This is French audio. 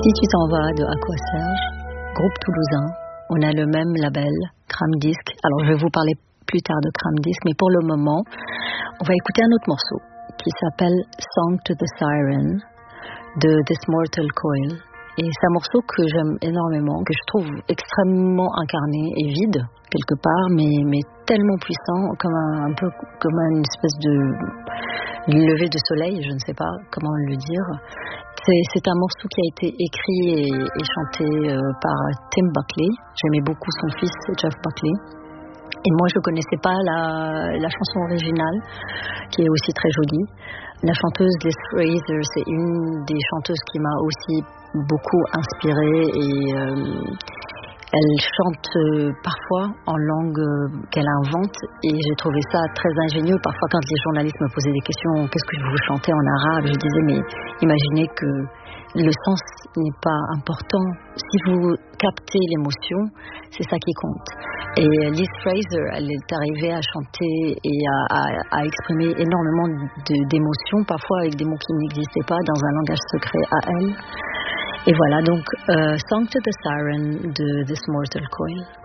Si tu t'en vas de Aqua Serge, groupe toulousain, on a le même label, Cram Disc. Alors je vais vous parler plus tard de Cram Disc, mais pour le moment, on va écouter un autre morceau qui s'appelle Song to the Siren de This Mortal Coil. Et c'est un morceau que j'aime énormément, que je trouve extrêmement incarné et vide quelque part, mais tellement puissant, un peu comme une espèce de lever de soleil, je ne sais pas comment le dire. C'est un morceau qui a été écrit et chanté par Tim Buckley. J'aimais beaucoup son fils, Jeff Buckley. Et moi, je ne connaissais pas la chanson originale, qui est aussi très jolie. La chanteuse Liz Fraser, c'est une des chanteuses qui m'a aussi beaucoup inspirée et elle chante parfois en langue qu'elle invente et j'ai trouvé ça très ingénieux. Parfois, quand les journalistes me posaient des questions, qu'est-ce que vous chantez en arabe, je disais, mais imaginez que le sens n'est pas important. Si vous captez l'émotion, c'est ça qui compte. Et Liz Fraser, elle est arrivée à chanter et à exprimer énormément d'émotions, parfois avec des mots qui n'existaient pas, dans un langage secret à elle. Et voilà, donc Song to the Siren de This Mortal Coil.